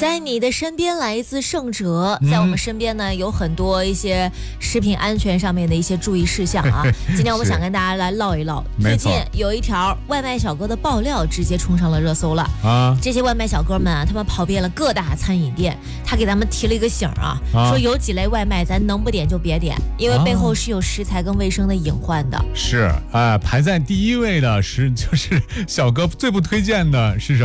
在你的身边来自盛哲，在我们身边呢有很多一些食品安全上面的一些注意事项啊。今天我们想跟大家来唠一唠，最近有一条外卖小哥的爆料直接冲上了热搜了啊！这些外卖小哥们啊，他们跑遍了各大餐饮店，他给他们提了一个醒啊，说有几类外卖咱能不点就别点，因为背后是有食材跟卫生的隐患的。 是排在第一位的就是小哥最不推荐的是什么？